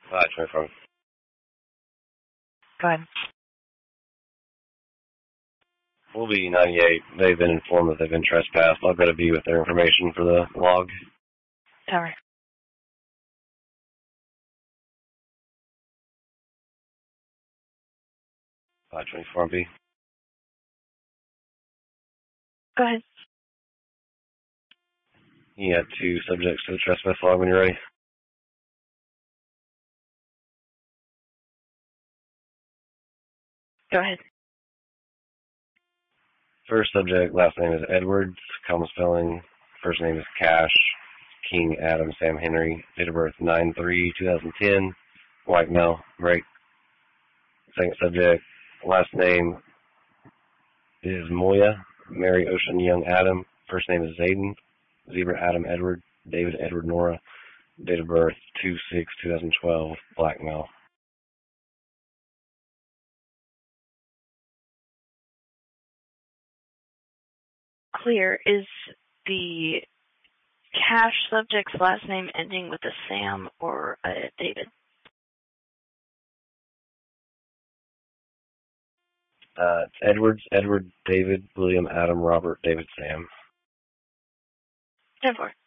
524. Go ahead. We'll be 98. They've been informed that they've been trespassed. I'll go to B with their information for the log. Tower. (524) on B. Go ahead. You have 2 subjects to the trespass log when you're ready. Go ahead. First subject, last name is Edwards, common spelling. First name is Cash, King Adam Sam Henry. Date of birth 9/3/2010. White male, right. Second subject, last name is Moya, Mary Ocean Young Adam. First name is Zayden, Zebra Adam Edward, David Edward Nora. Date of birth 2/6/2012. Black male. Clear. Is the Cash subject's last name ending with a Sam or a David? It's Edwards, Edward, David, William, Adam, Robert, David, Sam. 10-4.